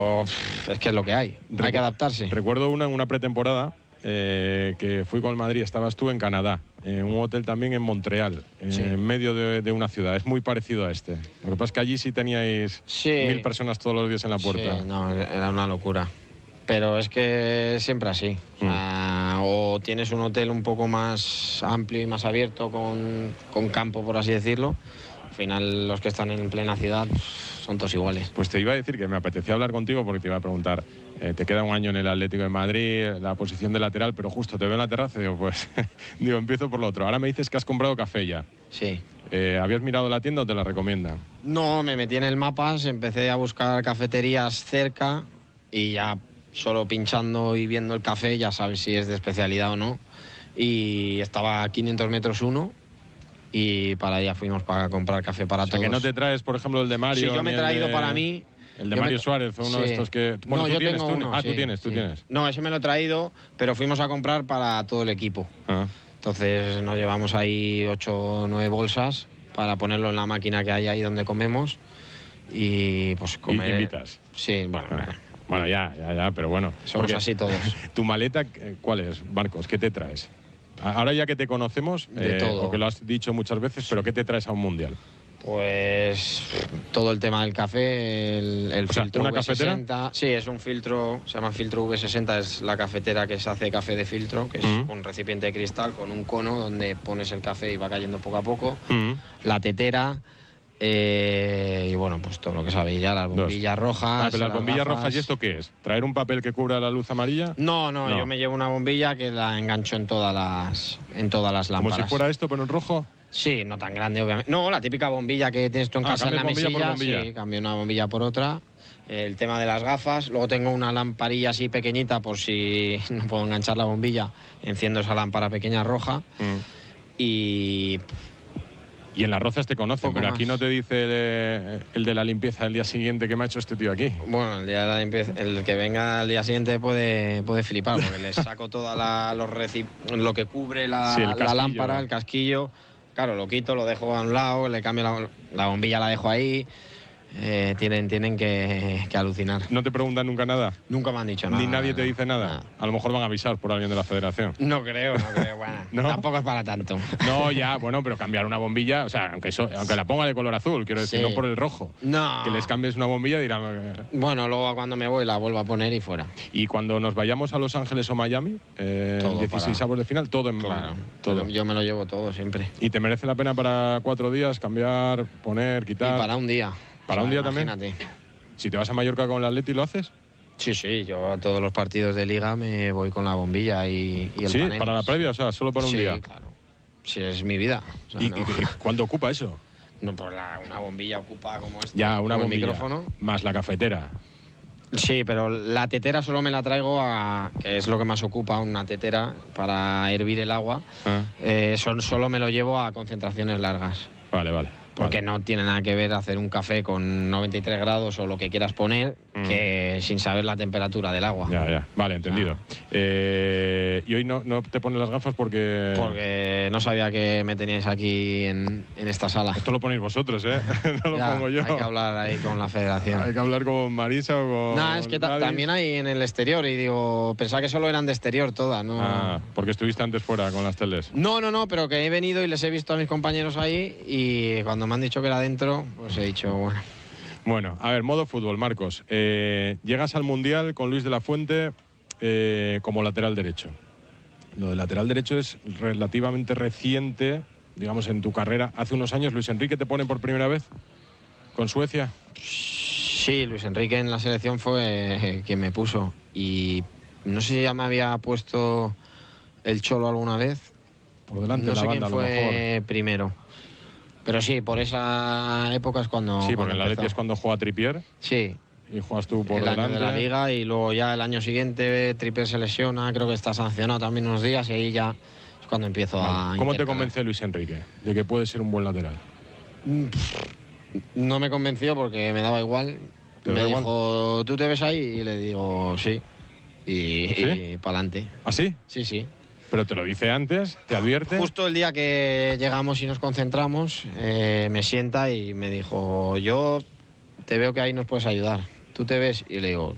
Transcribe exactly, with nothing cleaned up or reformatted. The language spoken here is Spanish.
Es que es lo que hay, Recu hay que adaptarse. Recuerdo una en una pretemporada eh, que fui con el Madrid, estabas tú en Canadá, en un hotel también en Montreal, sí. en medio de, de una ciudad, es muy parecido a este. Lo que pasa es que allí sí teníais sí. mil personas todos los días en la puerta. Sí, no, era una locura. Pero es que siempre así. Mm. O sea, o tienes un hotel un poco más amplio y más abierto, con, con campo, por así decirlo. Al final, los que están en plena ciudad son todos iguales. Pues te iba a decir que me apetecía hablar contigo porque te iba a preguntar, eh, te queda un año en el Atlético de Madrid, la posición de lateral, pero justo te veo en la terraza y digo, pues, digo, empiezo por lo otro. Ahora me dices que has comprado café ya. Sí. Eh, ¿Habías mirado la tienda o te la recomiendan? No, me metí en el Mapas, empecé a buscar cafeterías cerca y ya solo pinchando y viendo el café ya sabes si es de especialidad o no. Y estaba a quinientos metros uno. Y para allá fuimos para comprar café para o sea, todos. Que no te traes, por ejemplo, el de Mario. Sí, yo me he traído de... para mí. El de Mario me... Suárez, uno sí. de estos que. Bueno, no, tú yo tienes, tengo tú... uno. Ah, Sí, tú tienes, tú sí. tienes. No, ese me lo he traído, pero fuimos a comprar para todo el equipo. Ah. Entonces nos llevamos ahí ocho o nueve bolsas para ponerlo en la máquina que hay ahí donde comemos. Y pues comer. ¿Y invitas? Sí, bueno. Ah. Bueno, ya, ya, ya, pero bueno. Somos así todos. ¿Tu maleta cuál es, Marcos? ¿Qué te traes? Ahora ya que te conocemos, de eh, todo. Porque lo has dicho muchas veces, pero ¿qué te traes a un mundial? Pues todo el tema del café, el, el o sea, filtro ¿una V sesenta. Cafetera? Sí, es un filtro, se llama filtro V sesenta, es la cafetera que se hace café de filtro, que es uh-huh. un recipiente de cristal con un cono donde pones el café y va cayendo poco a poco. Uh-huh. La tetera. Eh, y bueno, pues todo lo que sabéis ya, las bombillas Dos. rojas. Ah, pero las, las bombillas gafas. rojas, ¿y esto qué es? ¿Traer un papel que cubra la luz amarilla? No, no, no, yo me llevo una bombilla que la engancho en todas las, en todas las lámparas. ¿Como si fuera esto, pero en rojo? Sí, no tan grande, obviamente. No, la típica bombilla que tienes tú en ah, casa en la bombilla mesilla. Por bombilla. Sí, cambio una bombilla por otra. El tema de las gafas. Luego tengo una lamparilla así pequeñita por si no puedo enganchar la bombilla. Enciendo esa lámpara pequeña roja. Mm. Y... Y en las rozas te conocen, pero más. Aquí no te dice el, el de la limpieza del día siguiente que me ha hecho este tío aquí. Bueno, el, día de la limpieza, el que venga al día siguiente puede, puede flipar, porque le saco toda la, los recip, lo que cubre la, sí, la lámpara, el casquillo. Claro, lo quito, lo dejo a un lado, le cambio la, la bombilla, la dejo ahí. Eh, tienen tienen que, que alucinar. ¿No te preguntan nunca nada? Nunca me han dicho nada. ¿Ni nadie te dice nada? nada? A lo mejor van a avisar por alguien de la federación. No creo, no creo. Bueno, ¿no? Tampoco es para tanto. No, ya, bueno, pero cambiar una bombilla, o sea, aunque, eso, aunque la ponga de color azul, quiero decir, sí. no por el rojo. No. Que les cambies una bombilla dirán... Bueno, luego cuando me voy la vuelvo a poner y fuera. Y cuando nos vayamos a Los Ángeles o Miami, eh, dieciséis avos de final, todo en claro, todo. Yo me lo llevo todo siempre. ¿Y te merece la pena para cuatro días cambiar, poner, quitar? Y para un día. ¿Para o sea, un día imagínate. también? Si te vas a Mallorca con el Atleti, ¿lo haces? Sí, sí, yo a todos los partidos de Liga me voy con la bombilla y, y el Sí, panel. para la previa, o sea, solo para un sí, día. Sí, claro. Sí, es mi vida. O sea, ¿Y, no. y, y cuánto ocupa eso? No, pues la, una bombilla ocupa como esta. Ya, una bombilla. El micrófono. Más la cafetera. Sí, pero la tetera solo me la traigo a... que es lo que más ocupa, una tetera para hervir el agua. Ah. Eh, son, solo me lo llevo a concentraciones largas. Vale, vale. Porque vale. no tiene nada que ver hacer un café con noventa y tres grados o lo que quieras poner mm. que sin saber la temperatura del agua. Ya, ya. Vale, entendido. Ah. Eh, ¿Y hoy no, no te pones las gafas porque...? Porque no sabía que me teníais aquí en, en esta sala. Esto lo ponéis vosotros, ¿eh? No lo ya, pongo yo. Hay que hablar ahí con la federación. Hay que hablar con Marisa o con... No, es que ta también hay en el exterior y digo, pensaba que solo eran de exterior todas, ¿no? Ah, porque estuviste antes fuera con las teles. No, no, no, pero que he venido y les he visto a mis compañeros ahí y cuando me han dicho que era dentro, pues he dicho, bueno. Bueno, a ver, modo fútbol, Marcos. Eh, llegas al Mundial con Luis de la Fuente eh, como lateral derecho. Lo del lateral derecho es relativamente reciente, digamos, en tu carrera. Hace unos años, Luis Enrique te pone por primera vez con Suecia. Sí, Luis Enrique en la selección fue quien me puso. Y no sé si ya me había puesto el Cholo alguna vez. Por delante no de la sé banda, quién fue a lo mejor. primero. Pero sí, por esa época es cuando... Sí, porque en la Leti es cuando juega Trippier. Sí. Y juegas tú por el delante. año de la Liga y luego ya el año siguiente Trippier se lesiona, creo que está sancionado también unos días y ahí ya es cuando empiezo vale. a... ¿Cómo te convence Luis Enrique de que puede ser un buen lateral? No me convenció porque me daba igual. Me da dijo, igual? ¿tú te ves ahí? Y le digo, sí. Y, ¿Sí? y para adelante. ¿Ah, sí? Sí, sí. ¿Pero te lo dice antes? ¿Te advierte? Justo el día que llegamos y nos concentramos, eh, me sienta y me dijo, yo te veo que ahí nos puedes ayudar. ¿Tú te ves? Y le digo,